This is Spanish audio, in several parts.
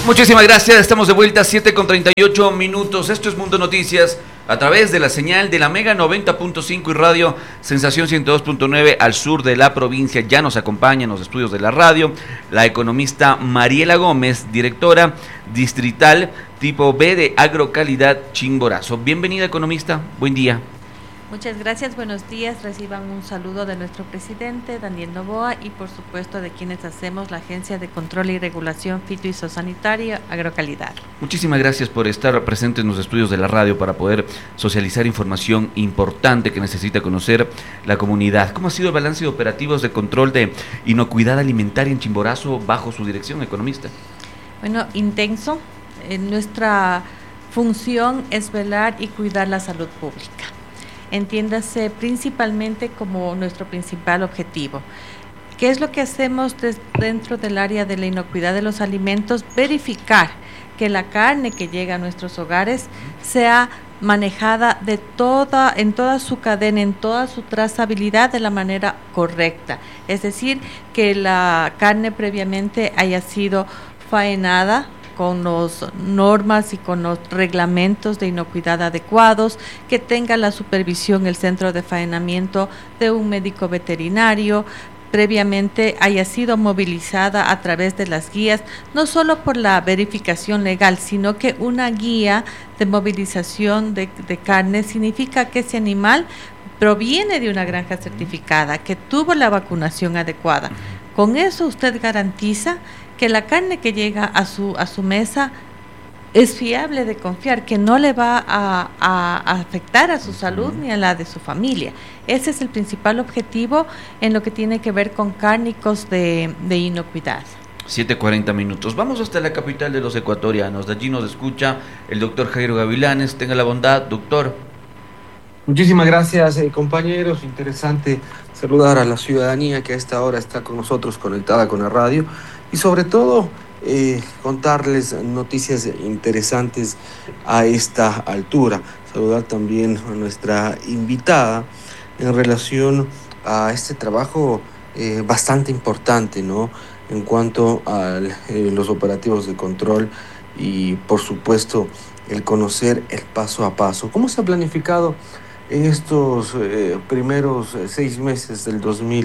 Muchísimas gracias, estamos de vuelta, 7:38. Esto es Mundo Noticias, a través de la señal de la Mega 90.5 y Radio Sensación 102.9 al sur de la provincia. Ya nos acompaña en los estudios de la radio la economista Mariela Gómez, directora distrital tipo B de Agrocalidad Chimborazo. Bienvenida, economista, buen día. Muchas gracias, buenos días. Reciban un saludo de nuestro presidente, Daniel Noboa, y por supuesto de quienes hacemos la Agencia de Control y Regulación Fitosanitaria Agrocalidad. Muchísimas gracias por estar presente en los estudios de la radio para poder socializar información importante que necesita conocer la comunidad. ¿Cómo ha sido el balance de operativos de control de inocuidad alimentaria en Chimborazo bajo su dirección, economista? Bueno, intenso. Nuestra función es velar y cuidar la salud pública. Entiéndase principalmente como nuestro principal objetivo. ¿Qué es lo que hacemos dentro del área de la inocuidad de los alimentos? Verificar que la carne que llega a nuestros hogares sea manejada en toda su cadena, en toda su trazabilidad de la manera correcta. Es decir, que la carne previamente haya sido faenada con las normas y con los reglamentos de inocuidad adecuados, que tenga la supervisión el centro de faenamiento de un médico veterinario, previamente haya sido movilizada a través de las guías, no solo por la verificación legal, sino que una guía de movilización de carne significa que ese animal proviene de una granja certificada, que tuvo la vacunación adecuada. Con eso usted garantiza que la carne que llega a su mesa es fiable de confiar, que no le va a afectar a su salud ni a la de su familia. Ese es el principal objetivo en lo que tiene que ver con cárnicos de inocuidad. 7:40. Vamos hasta la capital de los ecuatorianos. De allí nos escucha el doctor Jairo Gavilanes. Tenga la bondad, doctor. Muchísimas gracias, compañeros. Interesante saludar a la ciudadanía que a esta hora está con nosotros conectada con la radio y sobre todo contarles noticias interesantes a esta altura. Saludar también a nuestra invitada en relación a este trabajo bastante importante, ¿no?, en cuanto a los operativos de control y, por supuesto, el conocer el paso a paso. ¿Cómo se ha planificado en estos primeros 6 meses del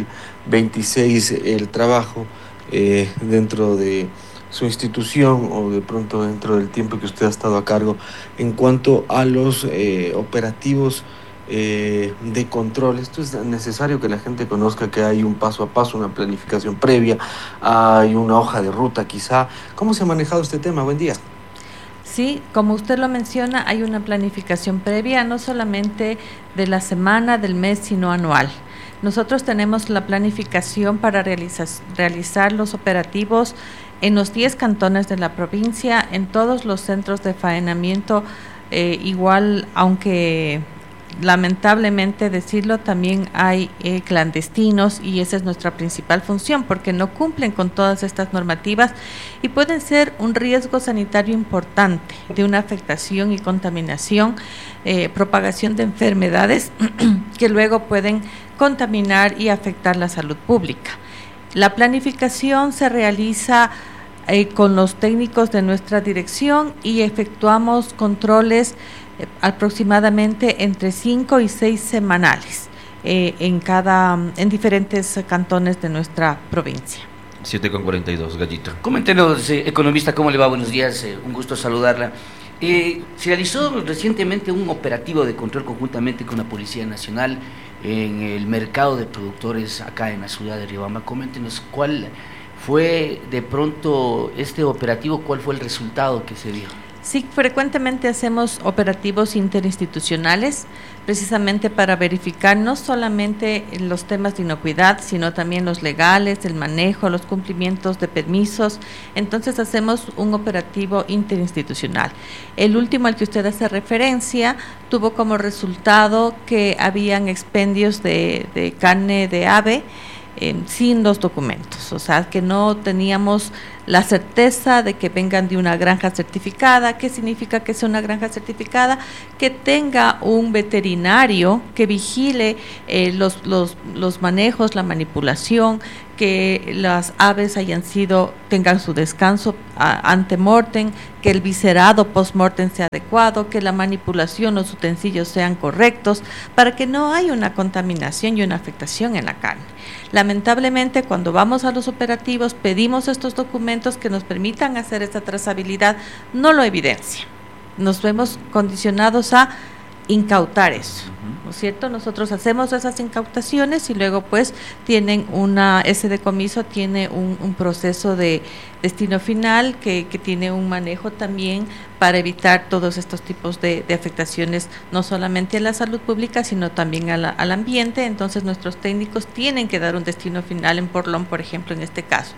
2026 el trabajo dentro de su institución o de pronto dentro del tiempo que usted ha estado a cargo en cuanto a los operativos de control? Esto es necesario que la gente conozca que hay un paso a paso, una planificación previa, hay una hoja de ruta quizá. ¿Cómo se ha manejado este tema? Buen día. Sí, como usted lo menciona, hay una planificación previa, no solamente de la semana, del mes, sino anual. Nosotros tenemos la planificación para realizar los operativos en los 10 cantones de la provincia, en todos los centros de faenamiento, igual, aunque lamentablemente decirlo, también hay clandestinos, y esa es nuestra principal función, porque no cumplen con todas estas normativas y pueden ser un riesgo sanitario importante de una afectación y contaminación, propagación de enfermedades que luego pueden contaminar y afectar la salud pública. La planificación se realiza con los técnicos de nuestra dirección y efectuamos controles aproximadamente entre 5 y 6 semanales en diferentes cantones de nuestra provincia. 7:42, Gallito. Coméntenos, economista, ¿cómo le va? Buenos días, un gusto saludarla. Se realizó recientemente un operativo de control conjuntamente con la Policía Nacional en el mercado de productores acá en la ciudad de Riobamba. Coméntenos cuál fue de pronto este operativo, cuál fue el resultado que se dio. Sí, frecuentemente hacemos operativos interinstitucionales, precisamente para verificar no solamente los temas de inocuidad, sino también los legales, el manejo, los cumplimientos de permisos. Entonces hacemos un operativo interinstitucional. El último al que usted hace referencia tuvo como resultado que habían expendios de carne de ave sin los documentos, o sea que no teníamos la certeza de que vengan de una granja certificada. ¿Qué significa que sea una granja certificada? Que tenga un veterinario que vigile los manejos, la manipulación, que las aves tengan su descanso ante mortem, que el viscerado post mortem sea adecuado, que la manipulación, los utensilios sean correctos, para que no haya una contaminación y una afectación en la carne. Lamentablemente, cuando vamos a los operativos, pedimos estos documentos que nos permitan hacer esta trazabilidad, no lo evidencia. Nos vemos condicionados a incautar eso, ¿no es cierto? Nosotros hacemos esas incautaciones y luego pues ese decomiso tiene un proceso de destino final que tiene un manejo también para evitar todos estos tipos de afectaciones, no solamente a la salud pública, sino también al ambiente. Entonces nuestros técnicos tienen que dar un destino final en Porlón, por ejemplo, en este caso.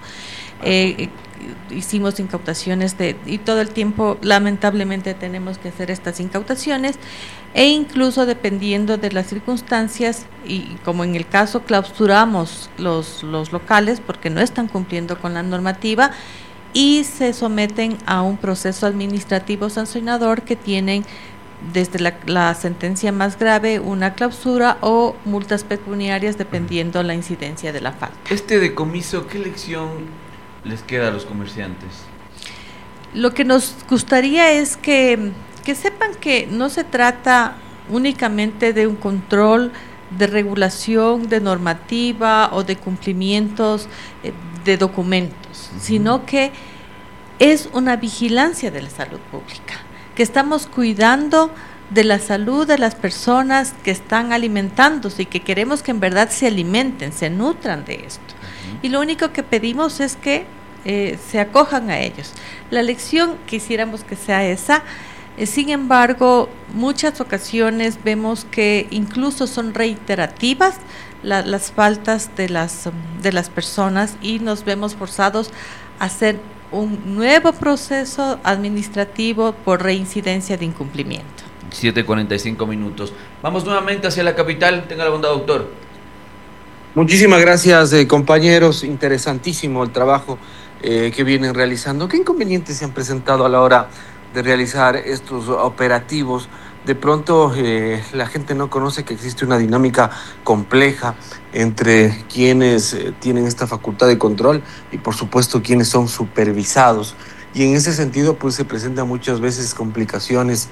Hicimos incautaciones y todo el tiempo lamentablemente tenemos que hacer estas incautaciones, e incluso dependiendo de las circunstancias, y como en el caso clausuramos los locales porque no están cumpliendo con la normativa y se someten a un proceso administrativo sancionador que tienen desde la sentencia más grave una clausura o multas pecuniarias dependiendo la incidencia de la falta. Este decomiso, ¿qué lección les queda a los comerciantes? Lo que nos gustaría es que sepan que no se trata únicamente de un control de regulación, de normativa o de cumplimientos de documentos, sino que es una vigilancia de la salud pública, que estamos cuidando de la salud de las personas que están alimentándose y que queremos que en verdad se alimenten, se nutran de esto. Y lo único que pedimos es que se acojan a ellos. La lección quisiéramos que sea esa. Sin embargo, muchas ocasiones vemos que incluso son reiterativas las faltas de las personas y nos vemos forzados a hacer un nuevo proceso administrativo por reincidencia de incumplimiento. 7:45 minutos. Vamos nuevamente hacia la capital. Tenga la bondad, doctor. Muchísimas gracias, compañeros. Interesantísimo el trabajo que vienen realizando. ¿Qué inconvenientes se han presentado a la hora de realizar estos operativos? De pronto la gente no conoce que existe una dinámica compleja entre quienes tienen esta facultad de control y por supuesto quienes son supervisados. Y en ese sentido pues se presentan muchas veces complicaciones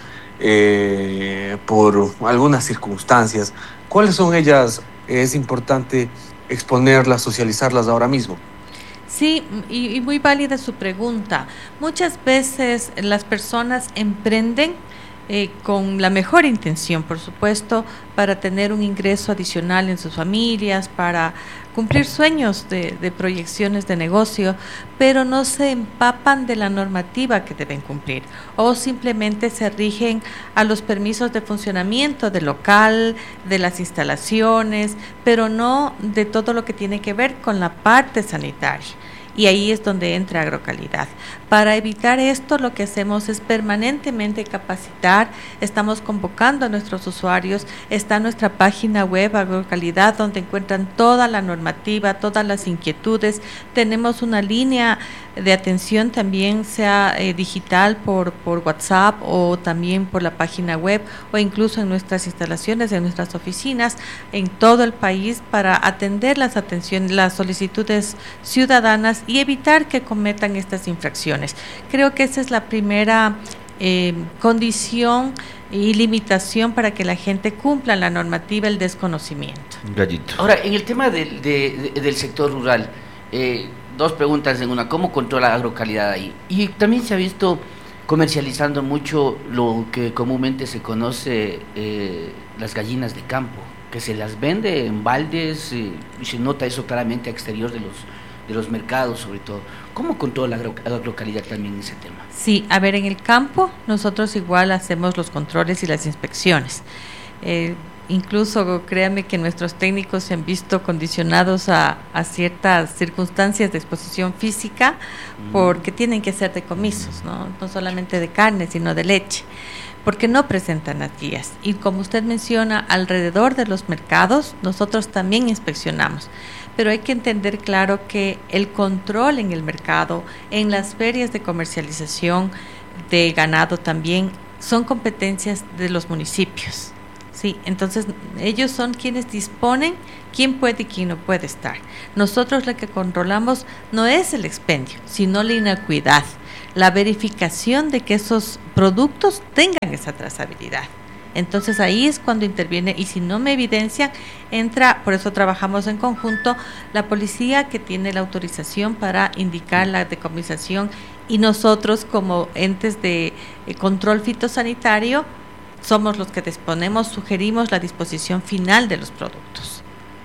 por algunas circunstancias. ¿Cuáles son ellas? Es importante exponerlas, socializarlas ahora mismo. Sí, y muy válida su pregunta. Muchas veces las personas emprenden con la mejor intención, por supuesto, para tener un ingreso adicional en sus familias, para cumplir sueños de proyecciones de negocio, pero no se empapan de la normativa que deben cumplir o simplemente se rigen a los permisos de funcionamiento del local, de las instalaciones, pero no de todo lo que tiene que ver con la parte sanitaria. Y ahí es donde entra Agrocalidad. Para evitar esto, lo que hacemos es permanentemente capacitar, estamos convocando a nuestros usuarios, está nuestra página web Agrocalidad, donde encuentran toda la normativa, todas las inquietudes. Tenemos una línea de atención también, sea digital por WhatsApp o también por la página web o incluso en nuestras instalaciones, en nuestras oficinas, en todo el país, para atender las solicitudes ciudadanas y evitar que cometan estas infracciones. Creo que esa es la primera condición y limitación para que la gente cumpla la normativa, el desconocimiento. Gallito. Ahora, en el tema del sector rural, dos preguntas en una. ¿Cómo controla Agrocalidad ahí? Y también se ha visto comercializando mucho lo que comúnmente se conoce las gallinas de campo, que se las vende en baldes y se nota eso claramente a exterior de los mercados, sobre todo. ¿Cómo controla Agrocalidad también ese tema? Sí, a ver, en el campo nosotros igual hacemos los controles y las inspecciones. Incluso créanme que nuestros técnicos se han visto condicionados a ciertas circunstancias de exposición física porque tienen que hacer decomisos, no solamente de carne, sino de leche, porque no presentan las guías. Y como usted menciona, alrededor de los mercados nosotros también inspeccionamos. pero hay que entender claro que el control en el mercado, en las ferias de comercialización de ganado también, son competencias de los municipios. Sí, entonces ellos son quienes disponen quién puede y quién no puede estar. Nosotros lo que controlamos no es el expendio, sino la inocuidad, la verificación de que esos productos tengan esa trazabilidad. Entonces ahí es cuando interviene, y si no me evidencian, entra, por eso trabajamos en conjunto, la policía que tiene la autorización para indicar la decomisación, y nosotros como entes de control fitosanitario somos los que disponemos, sugerimos la disposición final de los productos.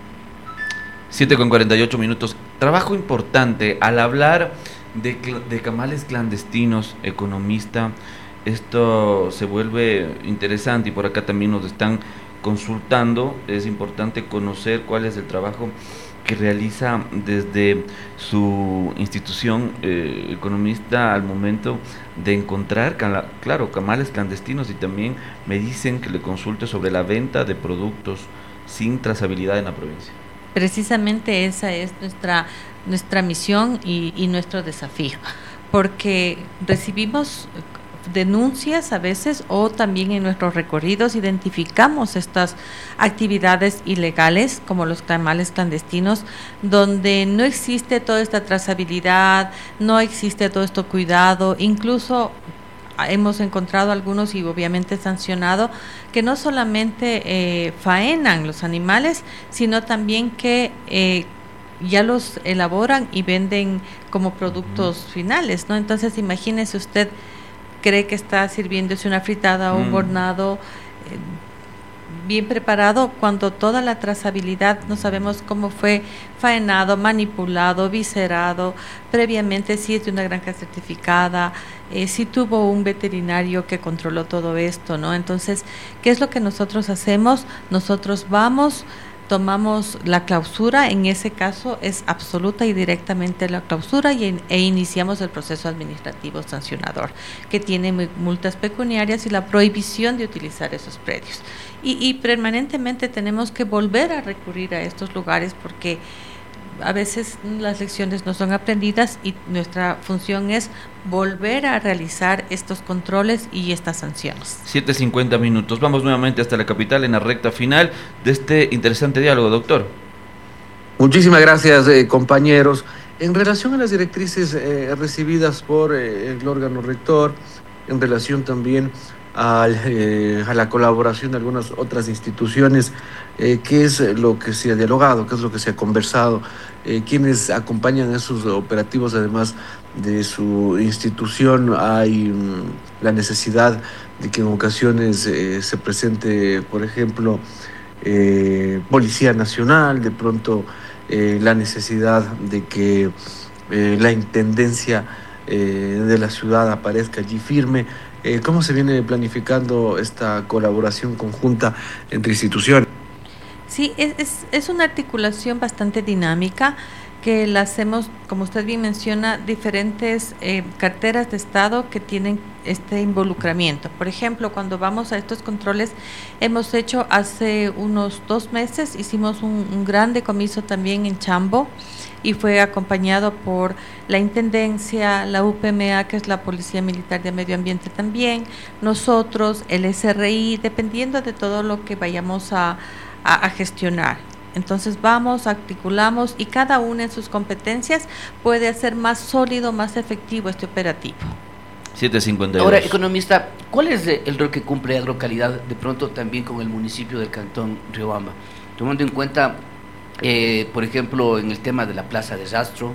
7:48. Trabajo importante al hablar de camales clandestinos, economista. Esto se vuelve interesante y por acá también nos están consultando. Es importante conocer cuál es el trabajo que realiza desde su institución economista al momento de encontrar, claro, camales clandestinos, y también me dicen que le consulte sobre la venta de productos sin trazabilidad en la provincia. Precisamente esa es nuestra misión y nuestro desafío, porque recibimos denuncias a veces, o también en nuestros recorridos identificamos estas actividades ilegales como los camales clandestinos, donde no existe toda esta trazabilidad, no existe todo esto cuidado. Incluso hemos encontrado algunos, y obviamente sancionado, que no solamente faenan los animales, sino también que ya los elaboran y venden como productos finales, ¿no? Entonces imagínese usted, cree que está sirviéndose una fritada o un hornado bien preparado, cuando toda la trazabilidad no sabemos cómo fue faenado, manipulado, viscerado, previamente si es de una granja certificada, si tuvo un veterinario que controló todo esto, ¿no? Entonces, ¿qué es lo que nosotros hacemos? Nosotros vamos, tomamos la clausura, en ese caso es absoluta y directamente la clausura, e iniciamos el proceso administrativo sancionador, que tiene multas pecuniarias y la prohibición de utilizar esos predios. Y permanentemente tenemos que volver a recurrir a estos lugares, porque a veces las lecciones no son aprendidas, y nuestra función es volver a realizar estos controles y estas sanciones. 7:50. Vamos nuevamente hasta la capital en la recta final de este interesante diálogo, doctor. Muchísimas gracias, compañeros. En relación a las directrices recibidas por el órgano rector, en relación también a la colaboración de algunas otras instituciones, ¿qué es lo que se ha dialogado? ¿Qué es lo que se ha conversado? ¿Quiénes acompañan esos operativos? Además de su institución, hay la necesidad de que en ocasiones se presente, por ejemplo, Policía Nacional, de pronto la necesidad de que la Intendencia de la ciudad aparezca allí firme. ¿Cómo se viene planificando esta colaboración conjunta entre instituciones? Sí, es una articulación bastante dinámica, que la hacemos, como usted bien menciona, diferentes carteras de Estado que tienen este involucramiento. Por ejemplo, cuando vamos a estos controles, hemos hecho hace unos 2 meses, hicimos un gran decomiso también en Chambo, y fue acompañado por la Intendencia, la UPMA, que es la Policía Militar de Medio Ambiente también, nosotros, el SRI, dependiendo de todo lo que vayamos a gestionar. Entonces vamos, articulamos, y cada una en sus competencias puede hacer más sólido, más efectivo este operativo. 7:52. Ahora, economista, ¿cuál es el rol que cumple Agrocalidad de pronto también con el municipio del Cantón Riobamba? Tomando en cuenta, por ejemplo, en el tema de la Plaza de Rastro,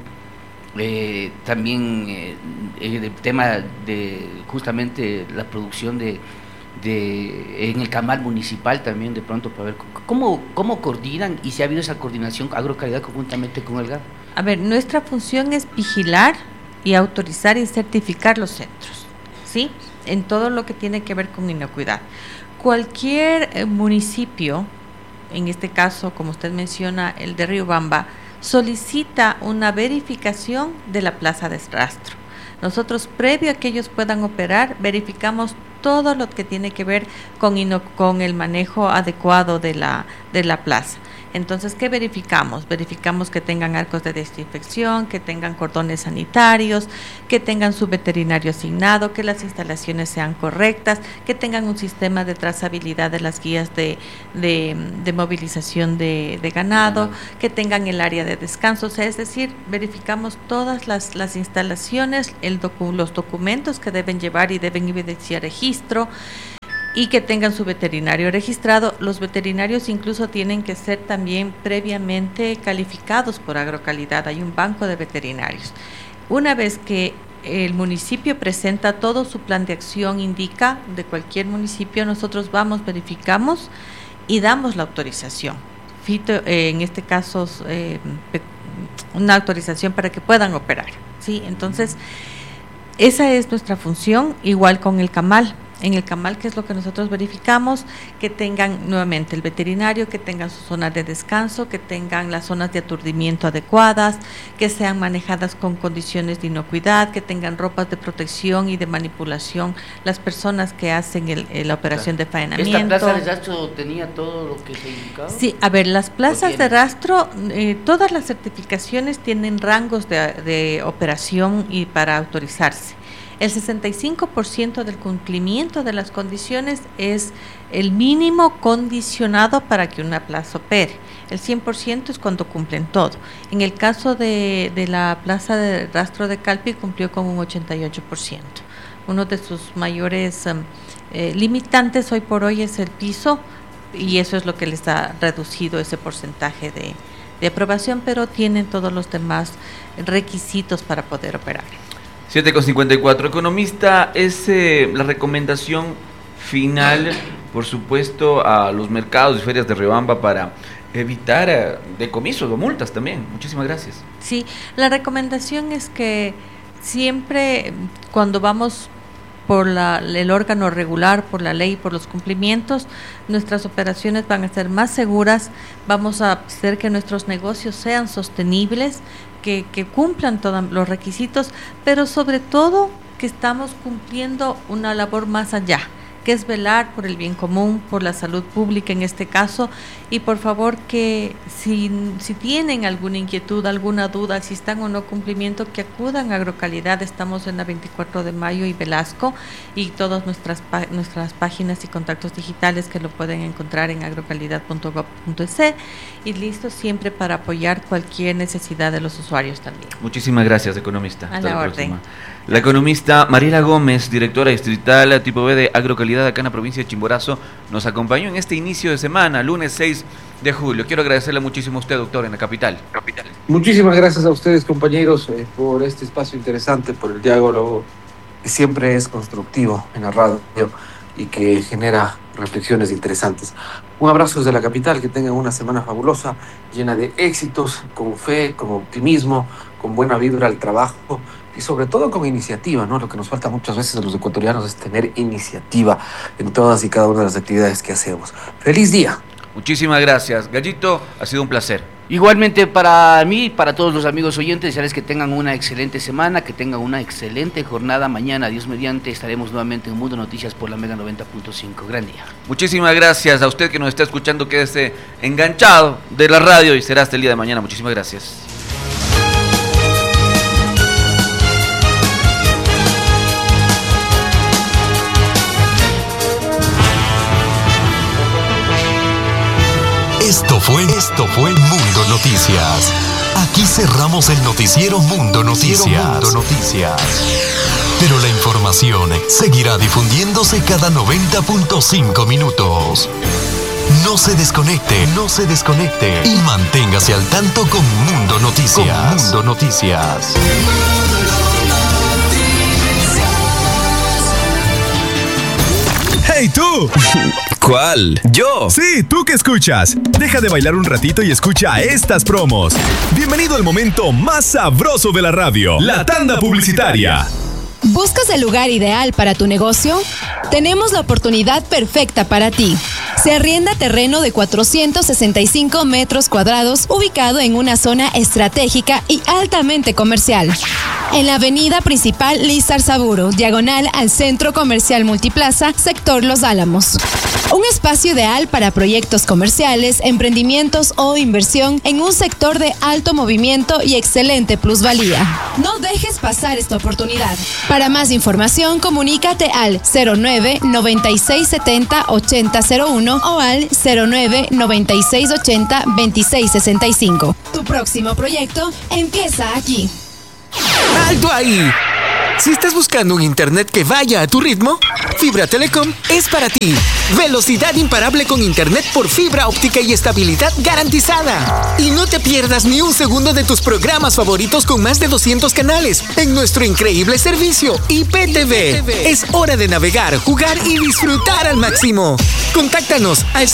también el tema de justamente la producción en el camal municipal también, de pronto, para ver cómo coordinan, y si ha habido esa coordinación Agrocalidad conjuntamente con el GAD. A ver, nuestra función es vigilar y autorizar y certificar los centros, ¿sí? En todo lo que tiene que ver con inocuidad. Cualquier municipio, en este caso, como usted menciona, el de Riobamba, solicita una verificación de la plaza de rastro. Nosotros, previo a que ellos puedan operar, verificamos todo lo que tiene que ver con el manejo adecuado de la plaza. Entonces, ¿qué verificamos? Verificamos que tengan arcos de desinfección, que tengan cordones sanitarios, que tengan su veterinario asignado, que las instalaciones sean correctas, que tengan un sistema de trazabilidad de las guías de movilización de ganado, que tengan el área de descanso. O sea, es decir, verificamos todas las instalaciones, los documentos que deben llevar y deben evidenciar registro, y que tengan su veterinario registrado. Los veterinarios incluso tienen que ser también previamente calificados por Agrocalidad. Hay un banco de veterinarios. Una vez que el municipio presenta todo su plan de acción, indica de cualquier municipio, nosotros vamos, verificamos y damos la autorización. En este caso, una autorización para que puedan operar, ¿sí? Entonces, esa es nuestra función, igual con el CAMAL. En el CAMAL, ¿qué es lo que nosotros verificamos? Que tengan nuevamente el veterinario, que tengan sus zonas de descanso, que tengan las zonas de aturdimiento adecuadas, que sean manejadas con condiciones de inocuidad, que tengan ropas de protección y de manipulación las personas que hacen la operación de faenamiento. ¿Esta plaza de rastro tenía todo lo que se indicaba? Sí, a ver, las plazas de rastro, todas las certificaciones tienen rangos de operación y para autorizarse. El 65% del cumplimiento de las condiciones es el mínimo condicionado para que una plaza opere. El 100% es cuando cumplen todo. En el caso de la plaza de rastro de Calpi cumplió con un 88%. Uno de sus mayores limitantes hoy por hoy es el piso, y eso es lo que les ha reducido ese porcentaje de aprobación, pero tienen todos los demás requisitos para poder operar. 7:54. Economista, es la recomendación final, por supuesto, a los mercados y ferias de Riobamba para evitar decomisos o multas también. Muchísimas gracias. Sí, la recomendación es que siempre cuando vamos por el órgano regular, por la ley, por los cumplimientos, nuestras operaciones van a ser más seguras, vamos a hacer que nuestros negocios sean sostenibles, que cumplan todos los requisitos, pero sobre todo que estamos cumpliendo una labor más allá, que es velar por el bien común, por la salud pública en este caso, y por favor que si tienen alguna inquietud, alguna duda, si están o no cumplimiento, que acudan a Agrocalidad. Estamos en la 24 de mayo y Velasco, y todas nuestras páginas y contactos digitales que lo pueden encontrar en agrocalidad.gov.es, y listos siempre para apoyar cualquier necesidad de los usuarios también. Muchísimas gracias, economista. A la orden. La economista Mariela Gómez, directora distrital tipo B de Agrocalidad acá en la provincia de Chimborazo, nos acompañó en este inicio de semana, lunes 6 de julio. Quiero agradecerle muchísimo a usted, doctor, en la capital. Muchísimas gracias a ustedes, compañeros, por este espacio interesante, por el diálogo que siempre es constructivo en la radio y que genera reflexiones interesantes. Un abrazo desde la capital, que tengan una semana fabulosa, llena de éxitos, con fe, con optimismo, con buena vibra al trabajo y sobre todo con iniciativa, ¿no? Lo que nos falta muchas veces a los ecuatorianos es tener iniciativa en todas y cada una de las actividades que hacemos. ¡Feliz día! Muchísimas gracias, Gallito, ha sido un placer. Igualmente para mí y para todos los amigos oyentes, desearles que tengan una excelente semana, que tengan una excelente jornada. Mañana, Dios mediante, estaremos nuevamente en Mundo Noticias por la Mega 90.5. Gran día. Muchísimas gracias a usted que nos está escuchando, quédese enganchado de la radio y será hasta el día de mañana. Muchísimas gracias. Esto fue Mundo Noticias. Aquí cerramos el noticiero Mundo Noticias. Pero la información seguirá difundiéndose cada 90.5 minutos. No se desconecte y manténgase al tanto con Mundo Noticias. ¡Hey tú! ¿Cuál? ¿Yo? Sí, tú que escuchas. Deja de bailar un ratito y escucha estas promos. Bienvenido al momento más sabroso de la radio, la tanda publicitaria. ¿Buscas el lugar ideal para tu negocio? Tenemos la oportunidad perfecta para ti. Se arrienda terreno de 465 metros cuadrados ubicado en una zona estratégica y altamente comercial. En la avenida principal Lizarzaburu, diagonal al Centro Comercial Multiplaza, sector Los Álamos. Un espacio ideal para proyectos comerciales, emprendimientos o inversión en un sector de alto movimiento y excelente plusvalía. No dejes pasar esta oportunidad. Para más información, comunícate al 09 96 70 80 01 o al 09 96 80 26 65. Tu próximo proyecto empieza aquí. ¡Alto ahí! Si estás buscando un internet que vaya a tu ritmo, Fibra Telecom es para ti. Velocidad imparable con internet por fibra óptica y estabilidad garantizada. Y no te pierdas ni un segundo de tus programas favoritos con más de 200 canales en nuestro increíble servicio IPTV. Es hora de navegar, jugar y disfrutar al máximo. Contáctanos al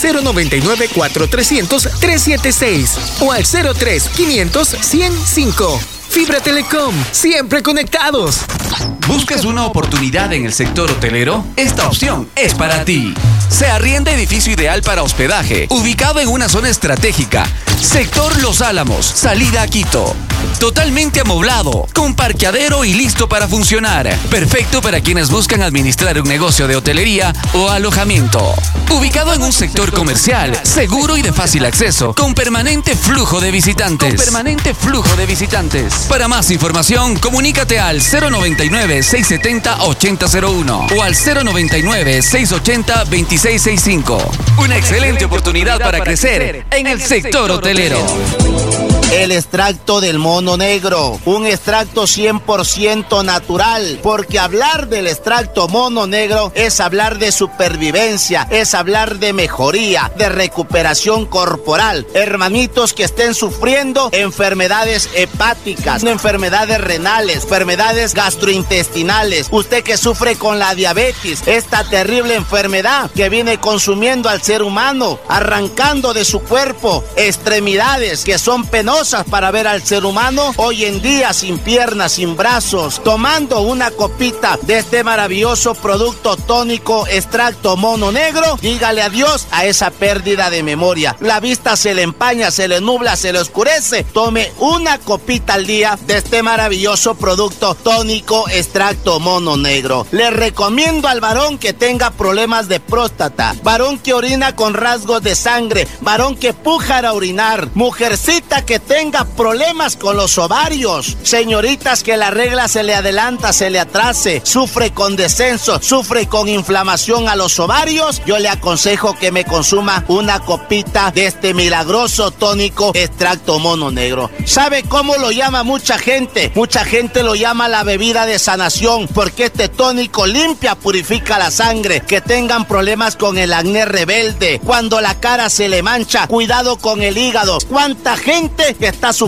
099-4300-376 o al 03-500-105. Fibra Telecom, siempre conectados. ¿Buscas una oportunidad en el sector hotelero? Esta opción es para ti. Se arrienda edificio ideal para hospedaje, ubicado en una zona estratégica. Sector Los Álamos, salida a Quito. Totalmente amoblado, con parqueadero y listo para funcionar. Perfecto para quienes buscan administrar un negocio de hotelería o alojamiento. Ubicado en un sector comercial, seguro y de fácil acceso, con permanente flujo de visitantes. Para más información, comunícate al 099-670-8001 o al 099-680-2665. Una excelente oportunidad para crecer en el sector hotelero. El extracto del mono negro, un extracto 100% natural, porque hablar del extracto mono negro es hablar de supervivencia, es hablar de mejoría, de recuperación corporal. Hermanitos que estén sufriendo enfermedades hepáticas, enfermedades renales, enfermedades gastrointestinales, usted que sufre con la diabetes, esta terrible enfermedad que viene consumiendo al ser humano, arrancando de su cuerpo extremidades que son penosas para ver al ser humano, hoy en día sin piernas, sin brazos, tomando una copita de este maravilloso producto tónico extracto mono negro, dígale adiós a esa pérdida de memoria. La vista se le empaña, se le nubla, se le oscurece. Tome una copita al día de este maravilloso producto tónico extracto mono negro. Le recomiendo al varón que tenga problemas de próstata, varón que orina con rasgos de sangre, varón que puja a orinar, mujercita que tenga problemas con los ovarios, señoritas que la regla se le adelanta, se le atrase, sufre con descenso, sufre con inflamación a los ovarios, yo le aconsejo que me consuma una copita de este milagroso tónico extracto mono negro. ¿Sabe cómo lo llama mucha gente? Mucha gente lo llama la bebida de sanación, porque este tónico limpia, purifica la sangre. Que tengan problemas con el acné rebelde, cuando la cara se le mancha, cuidado con el hígado. ¿Cuánta gente que está sufriendo